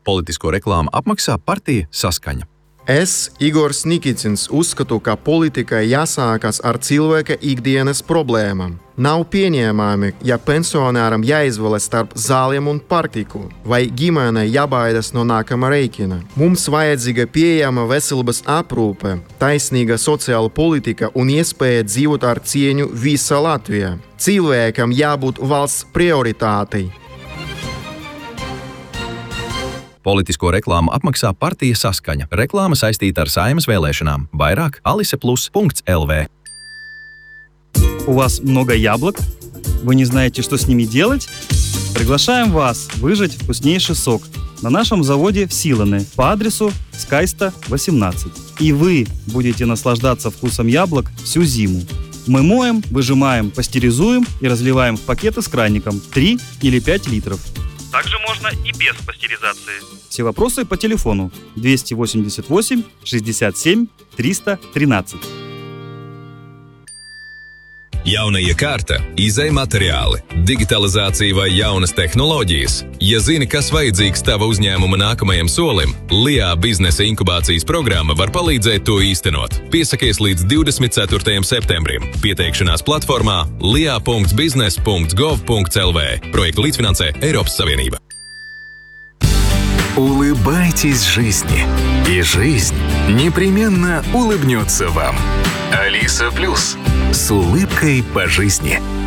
Politisko reklāmu apmaksā partija Saskaņa. Es, Igors Nikicins, uzskatu, ka politikai jāsākas ar cilvēka ikdienas problēmām. Nav pieņēmami, ja pensionāram jāizvēlas starp zālēm un pārtiku, vai ģimenei jābaidās no nākamā rēķina. Mums vajadzīga pieejama veselības aprūpe, taisnīga sociāla politika un iespēja dzīvot ar cieņu visā Latvijā. Cilvēkam jābūt valsts prioritātei. Politisko reklāmu apmaksā partija Saskaņa. Reklāma saistīta ar Saeimas vēlēšanām. Vairāk aliseplus.lv. У вас много яблок? Вы не знаете, что с ними делать? Приглашаем вас выжать вкуснейший сок на нашем заводе в Силане по адресу Скайста, 18. И вы будете наслаждаться вкусом яблок всю зиму. Мы моем, выжимаем, пастеризуем и разливаем в пакеты с краником 3 или 5 литров. Также можно и без пастеризации. Все вопросы по телефону 288 67 313. Jauna iekārta, izej materiāli, digitalizācija vai jaunas tehnoloģijas. Ja zini, kas vajadzīgs tava uzņēmuma nākamajam solim, LIA biznesa inkubācijas programma var palīdzēt to īstenot. Piesakies līdz 24. septembrim. Pieteikšanās platformā lia.biznes.gov.lv. Projektu līdzfinansē Eiropas Savienība. Улыбайтесь жизни, и жизнь непременно улыбнется вам. Алиса Плюс. С улыбкой по жизни.